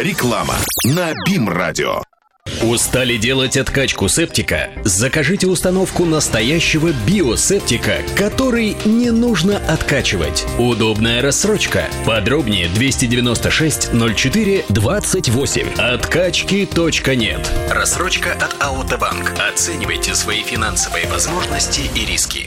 Реклама на БИМ-радио. Устали делать откачку септика? Закажите установку настоящего биосептика, который не нужно откачивать. Удобная рассрочка. Подробнее 296 04 28. Откачки.нет. Рассрочка от АО Банк. Оценивайте свои финансовые возможности и риски.